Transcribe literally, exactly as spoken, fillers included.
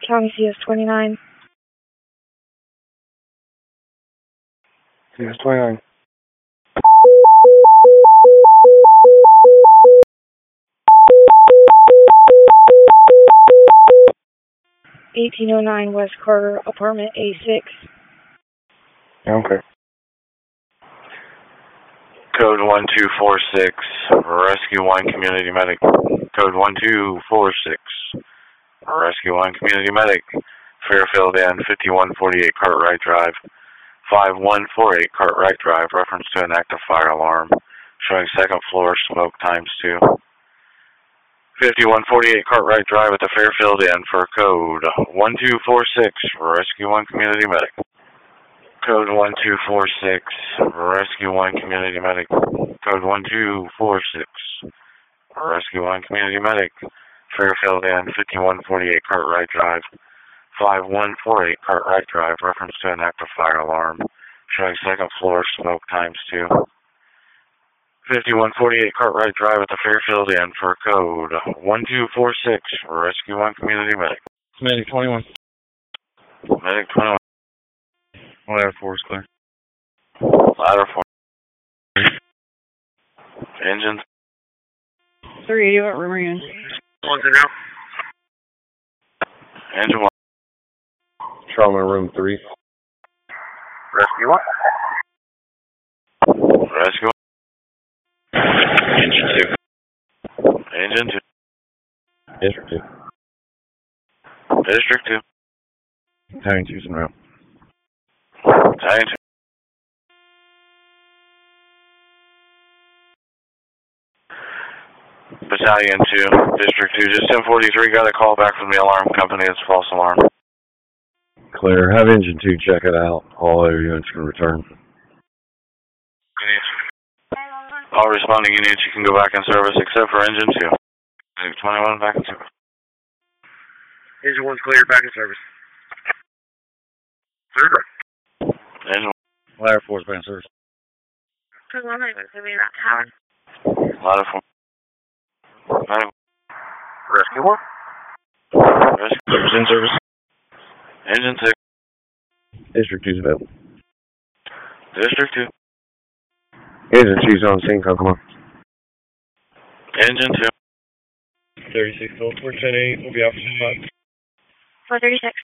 County C S twenty-nine. C S twenty-nine. eighteen oh nine West Carter, apartment A six. Yeah, okay. Code one two four six, Rescue one Community Medic. Code one two four six, Rescue one Community Medic. Fairfield Inn, fifty-one forty-eight Cartwright Drive. five one four eight Cartwright Drive, reference to an active fire alarm. Showing second floor, smoke times two. fifty-one forty-eight Cartwright Drive at the Fairfield Inn for code one two four six, Rescue one Community Medic. Code one two four six, Rescue one Community Medic. Code one two four six, Rescue one Community Medic. Fairfield Inn, fifty-one forty-eight Cartwright Drive. five one four eight Cartwright Drive, reference to an active fire alarm. Showing second floor, smoke times two. fifty-one forty-eight Cartwright Drive at the Fairfield Inn for code one two four six, Rescue one Community Medic. Medic twenty-one. Medic twenty-one. Ladder four is clear. Ladder four. Engines. three eighty, what room are you in? One zero. Engine one. Trauma room three. Rescue one. Rescue one. Engine two. Engine two. District two. District two. Battalion two's en route. Battalion two. Battalion two, District two, just ten forty-three, got a call back from the alarm company, it's a false alarm. Clear. Have engine two check it out. All other units can return. All responding units, you can go back in service except for engine two. Medic twenty-one, back in service. Engine one's clear, back in service. Clear. Engine Ladder four is back in service. Code one nine, what's moving that tower? ladder four. Ladder Rescue one. Rescue. Is in service. Engine six. District two's available. District two. Engine two's on scene, come on. Engine two. thirty-six, four ten eight, we'll be out for five. four thirty-six.